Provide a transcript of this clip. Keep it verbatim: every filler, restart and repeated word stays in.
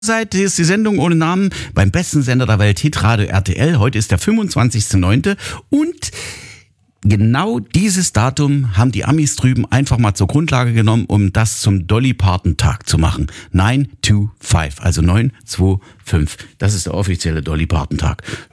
Seid, hier ist die Sendung ohne Namen beim besten Sender der Welt, Hitradio R T L. Heute ist der fünfundzwanzigster neunte und genau dieses Datum haben die Amis drüben einfach mal zur Grundlage genommen, um das zum Dolly Parton Tag zu machen. neun zwei fünf, also neun zwei fünf. Das ist der offizielle Dolly Parton Tag.